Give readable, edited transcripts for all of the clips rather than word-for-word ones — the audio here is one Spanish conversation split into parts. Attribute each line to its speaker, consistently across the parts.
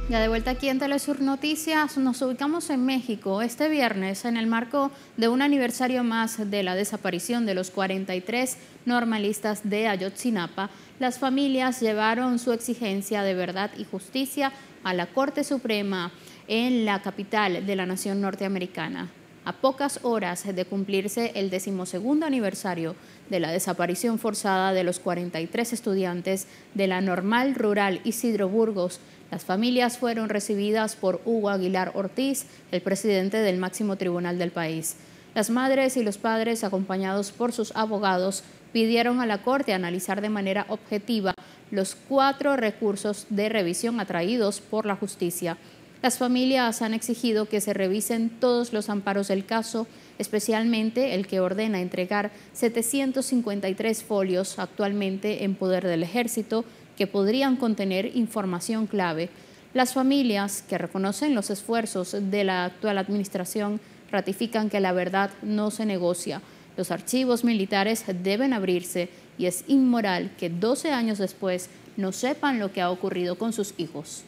Speaker 1: Ya de vuelta aquí en Telesur Noticias, nos ubicamos en México. Este viernes, en el marco de un aniversario más de la desaparición de los 43 normalistas de Ayotzinapa, las familias llevaron su exigencia de verdad y justicia a la Corte Suprema en la capital de la nación norteamericana. A pocas horas de cumplirse el 12º aniversario de la desaparición forzada de los 43 estudiantes de la Normal Rural Isidro Burgos, las familias fueron recibidas por Hugo Aguilar Ortiz, el presidente del máximo tribunal del país. Las madres y los padres, acompañados por sus abogados, pidieron a la Corte analizar de manera objetiva los 4 recursos de revisión atraídos por la justicia. Las familias han exigido que se revisen todos los amparos del caso, especialmente el que ordena entregar 753 folios actualmente en poder del Ejército que podrían contener información clave. Las familias, que reconocen los esfuerzos de la actual administración, ratifican que la verdad no se negocia. Los archivos militares deben abrirse y es inmoral que 12 años después no sepan lo que ha ocurrido con sus hijos.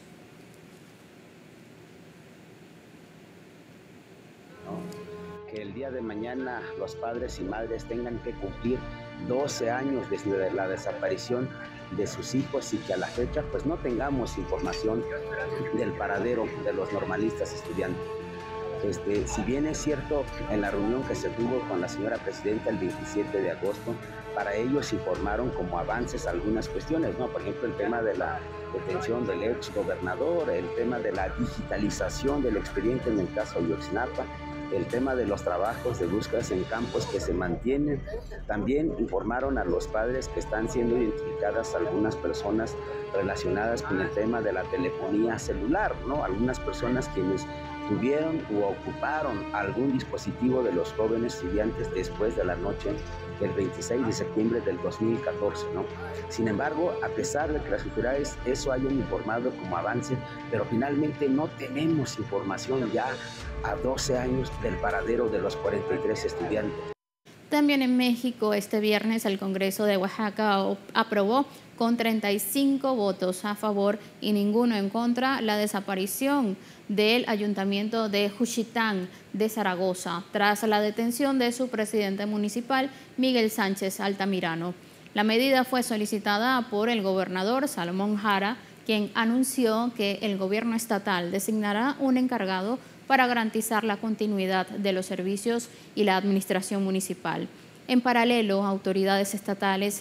Speaker 2: Que el día de mañana los padres y madres tengan que cumplir 12 años desde la desaparición de sus hijos y que a la fecha pues no tengamos información del paradero de los normalistas estudiantes. Si bien es cierto, en la reunión que se tuvo con la señora presidenta el 27 de agosto, para ellos informaron como avances algunas cuestiones, ¿no? Por ejemplo, el tema de la detención del ex gobernador, el tema de la digitalización del expediente en el caso de Ayotzinapa, el tema de los trabajos de búsquedas en campos que se mantienen. También informaron a los padres que están siendo identificadas algunas personas relacionadas con el tema de la telefonía celular, ¿no? Algunas personas quienes tuvieron u ocuparon algún dispositivo de los jóvenes estudiantes después de la noche del 26 de septiembre del 2014, ¿no? Sin embargo, a pesar de que las autoridades eso hayan informado como avance, pero finalmente no tenemos información ya a 12 años del paradero de los 43 estudiantes.
Speaker 1: También en México, este viernes, el Congreso de Oaxaca aprobó con 35 votos a favor y ninguno en contra la desaparición del Ayuntamiento de Juchitán de Zaragoza tras la detención de su presidente municipal, Miguel Sánchez Altamirano. La medida fue solicitada por el gobernador Salomón Jara, quien anunció que el gobierno estatal designará un encargado para garantizar la continuidad de los servicios y la administración municipal. En paralelo, autoridades estatales